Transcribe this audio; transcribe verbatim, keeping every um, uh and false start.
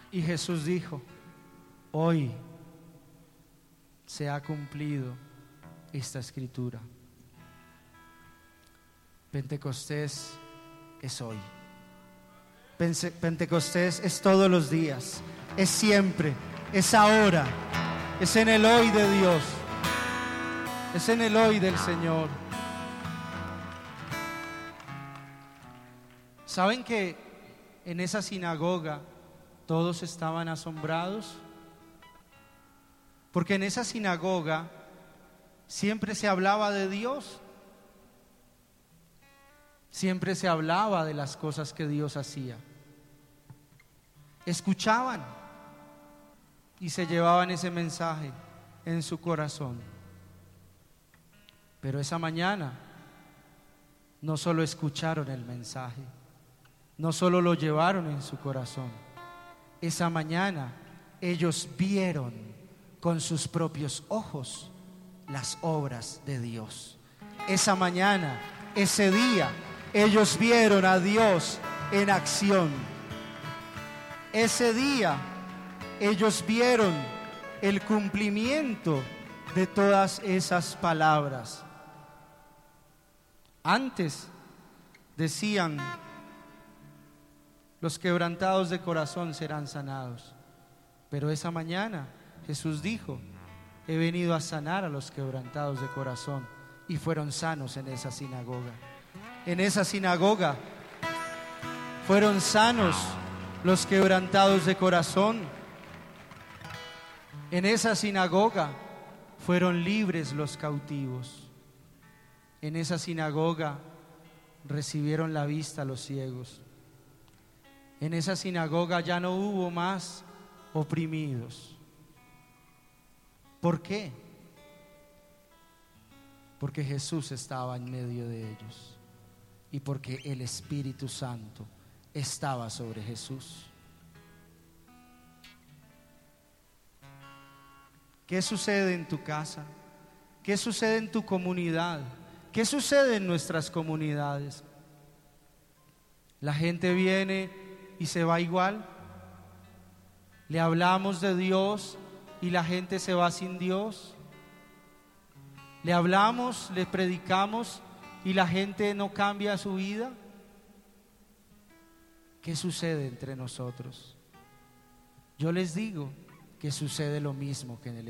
Y Jesús dijo: hoy se ha cumplido esta escritura. Pentecostés es hoy. Pentecostés es todos los días, es siempre, es ahora, es en el hoy de Dios, es en el hoy del Señor. ¿Saben que en esa sinagoga todos estaban asombrados? Porque en esa sinagoga siempre se hablaba de Dios, siempre se hablaba de las cosas que Dios hacía. Escuchaban y se llevaban ese mensaje en su corazón. Pero esa mañana no solo escucharon el mensaje, no solo lo llevaron en su corazón. Esa mañana ellos vieron con sus propios ojos las obras de Dios. Esa mañana, ese día, ellos vieron a Dios en acción. Ese día, ellos vieron el cumplimiento de todas esas palabras. Antes decían: los quebrantados de corazón serán sanados. Pero esa mañana Jesús dijo: he venido a sanar a los quebrantados de corazón. Y fueron sanos en esa sinagoga. En esa sinagoga fueron sanos los quebrantados de corazón. En esa sinagoga fueron libres los cautivos. En esa sinagoga recibieron la vista los ciegos. En esa sinagoga ya no hubo más oprimidos. ¿Por qué? Porque Jesús estaba en medio de ellos y porque el Espíritu Santo estaba sobre Jesús. ¿Qué sucede en tu casa? ¿Qué sucede en tu comunidad? ¿Qué sucede en nuestras comunidades? La gente viene y se va igual. Le hablamos de Dios y la gente se va sin Dios. Le hablamos, le predicamos y la gente no cambia su vida. ¿Qué sucede entre nosotros? Yo les digo que sucede lo mismo que en el